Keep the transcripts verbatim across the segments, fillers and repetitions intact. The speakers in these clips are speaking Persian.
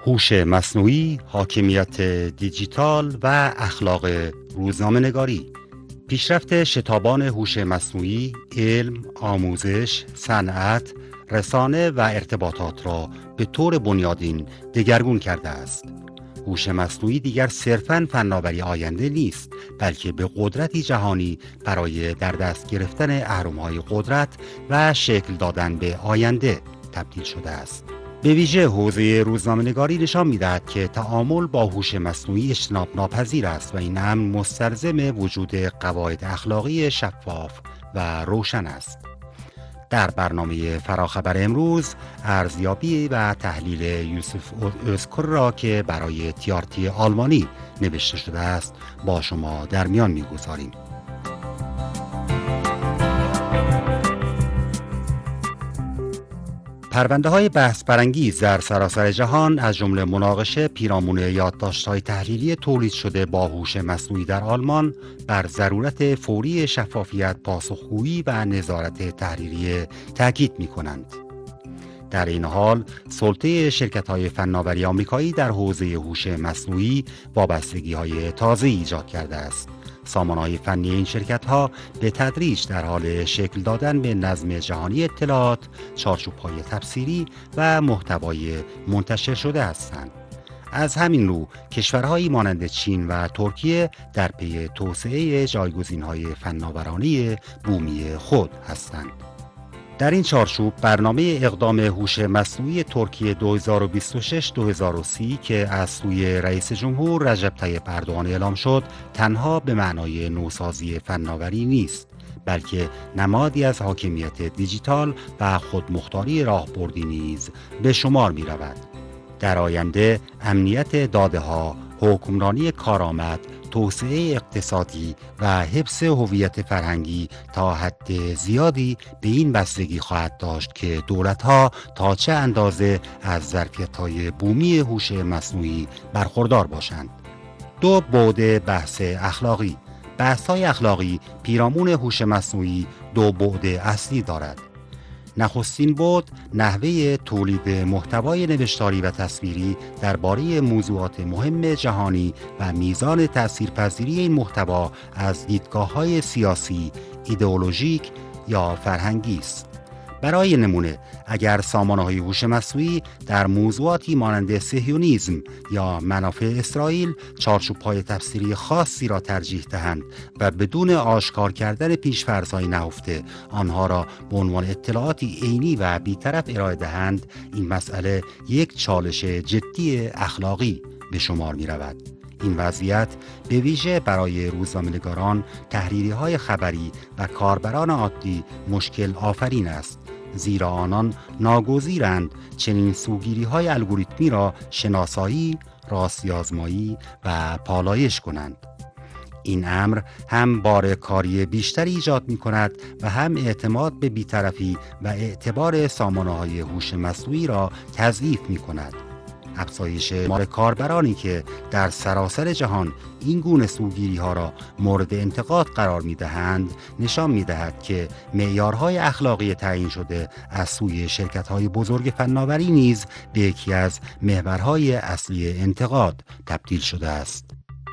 هوش مصنوعی، حاکمیت دیجیتال و اخلاق روزنامه‌نگاری. پیشرفت شتابان هوش مصنوعی، علم، آموزش، صنعت، رسانه و ارتباطات را به طور بنیادین دگرگون کرده است. هوش مصنوعی دیگر صرفاً فناوری آینده نیست، بلکه به قدرتی جهانی برای در دست گرفتن اهرم‌های قدرت و شکل دادن به آینده تبدیل شده است. به ویژه حوزه روزنامه‌نگاری نشان می‌دهد که تعامل با هوش مصنوعی اجتناب ناپذیر است و این امر مستلزم وجود قواعد اخلاقی شفاف و روشن است. در برنامه فراخبر امروز ارزیابی و تحلیل یوسف özkur را که برای تیارتی آلمانی نوشته شده است با شما در میان می‌گذاریم. پرونده‌های بحث برانگیز در سراسر جهان از جمله مناقشه پیرامون یادداشت‌های تحلیلی تولید شده با هوش مصنوعی در آلمان بر ضرورت فوری شفافیت، پاسخگویی و نظارت تحریریه تاکید می‌کنند. در این حال سلطه شرکت‌های فناوری آمریکایی در حوزه هوش مصنوعی وابستگی‌های تازه ایجاد کرده است. سامانه‌های فنی این شرکت‌ها به تدریج در حال شکل دادن به نظم جهانی اطلاعات، چارچوب‌های تفسیری و محتوای منتشر شده هستند. از همین رو کشورهایی مانند چین و ترکیه در پی توسعه جایگزین‌های فناورانه بومی خود هستند. در این چارچوب برنامه اقدام هوش مصنوعی ترکیه دو هزار و بیست و شش تا دو هزار و سی که از سوی رئیس جمهور رجب طیب اردوغان اعلام شد، تنها به معنای نوسازی فناوری نیست، بلکه نمادی از حاکمیت دیجیتال و خودمختاری راهبردی نیز به شمار می رود. در آینده امنیت داده‌ها، حکمرانی کارآمد، توسعه اقتصادی و حفظ هویت فرهنگی تا حد زیادی به این بستگی خواهد داشت که دولت‌ها تا چه اندازه از ظرفیت‌های بومی هوش مصنوعی برخوردار باشند. دو بعد بحث اخلاقی. بحث‌های اخلاقی پیرامون هوش مصنوعی دو بعد اصلی دارد. نخستین بعد نحوه تولید محتوای نوشتاری و تصویری درباره موضوعات مهم جهانی و میزان تأثیرپذیری این محتوا از دیدگاه‌های سیاسی، ایدئولوژیک یا فرهنگی است. برای نمونه، اگر سامانه‌های هوش مصنوعی در موضوعاتی مانند صهیونیسم یا منافع اسرائیل چارچوب‌های تفسیری خاصی را ترجیح دهند و بدون آشکار کردن پیش‌فرض‌های نهفته آنها را به عنوان اطلاعاتی عینی و بی‌طرف ارائه دهند، این مسئله یک چالش جدی اخلاقی به شمار می‌رود. این وضعیت به ویژه برای روزنامه‌نگاران، تحریری‌های خبری و کاربران عادی مشکل آفرین است، زیرا آنان ناگزیرند چنین سوگیری‌های الگوریتمی را شناسایی، راستی‌آزمایی و پالایش کنند. این امر هم بار کاری بیشتری ایجاد می‌کند و هم اعتماد به بی‌طرفی و اعتبار سامانه‌های هوش مصنوعی را تضعیف می‌کند. افزایش شمار کاربرانی که در سراسر جهان این گونه سوگیری ها را مورد انتقاد قرار می دهند نشان می دهد که معیارهای اخلاقی تعیین شده از سوی شرکت های بزرگ فناوری نیز به یکی از محورهای اصلی انتقاد تبدیل شده است.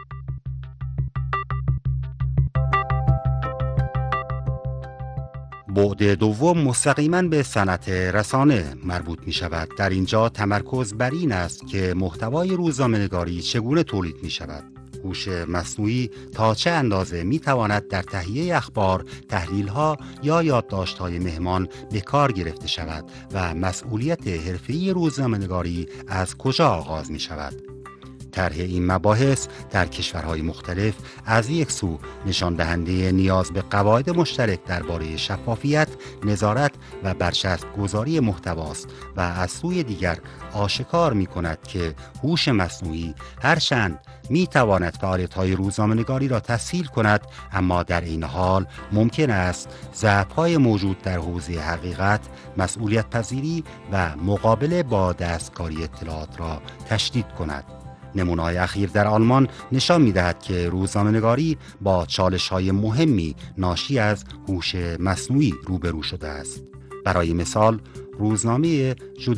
بعد دوم مستقیما به صنعت رسانه مربوط می شود. در اینجا تمرکز بر این است که محتوای روزنامه‌نگاری چگونه تولید می شود. هوش مصنوعی تا چه اندازه می تواند در تهیه اخبار، تحلیل‌ها یا یادداشت‌های مهمان به کار گرفته شود و مسئولیت حرفه‌ای روزنامه‌نگاری از کجا آغاز می شود. طرح این مباحث در کشورهای مختلف از یک سو نشان دهنده نیاز به قواعد مشترک درباره شفافیت، نظارت و برچسب گذاری محتواست و از سوی دیگر آشکار می کند که هوش مصنوعی هرچند می تواند فعالیت‌های روزنامه‌نگاری را تسهیل کند، اما در این حال ممکن است ضعف‌های موجود در حوزه حقیقت، مسئولیت پذیری و مقابله با دستکاری اطلاعات را تشدید کند. نمونه‌های اخیر در آلمان نشان می‌دهد که روزنامه‌نگاری با چالش‌های مهمی ناشی از هوش مصنوعی روبرو شده است. برای مثال، روزنامه